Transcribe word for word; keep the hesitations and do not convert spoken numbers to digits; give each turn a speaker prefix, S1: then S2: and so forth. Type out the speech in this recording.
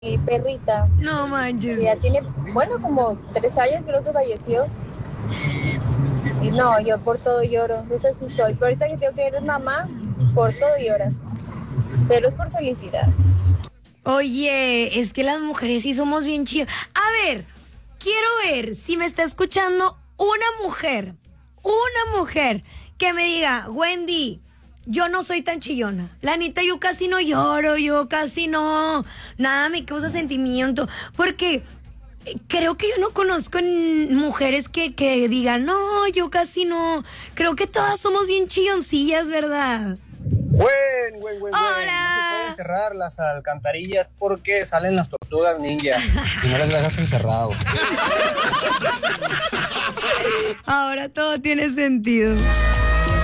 S1: mi perrita,
S2: No manches.
S1: que ya tiene, bueno, como tres años creo que falleció. Y no, yo por todo lloro, esa sí soy. Pero ahorita que tengo que eres mamá, por todo lloras. Pero es por felicidad.
S2: Oye, es que las mujeres sí somos bien chidas. A ver, quiero ver si me está escuchando una mujer, una mujer que me diga, Wendy, yo no soy tan chillona. La neta, yo casi no lloro, yo casi no, nada me causa sentimiento. Porque eh, creo que yo no conozco n- mujeres que, que digan, no, yo casi no. Creo que todas somos bien chilloncillas, ¿verdad?
S3: Buen, buen, buen, buen. No se pueden
S2: Hola.
S3: cerrar las alcantarillas porque salen las tortugas ninja y no las dejas encerrado.
S2: Ahora todo tiene sentido.